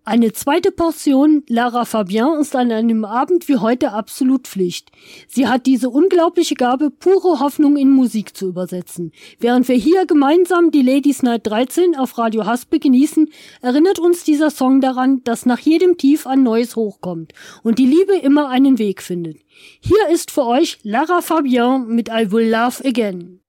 Eine zweite Portion Lara Fabian ist an einem Abend wie heute absolut Pflicht. Sie hat diese unglaubliche Gabe, pure Hoffnung in Musik zu übersetzen. Während wir hier gemeinsam die Ladies Night 13 auf Radio Haspe genießen, erinnert uns dieser Song daran, dass nach jedem Tief ein neues hochkommt und die Liebe immer einen Weg findet. Hier ist für euch Lara Fabian mit I Will Love Again.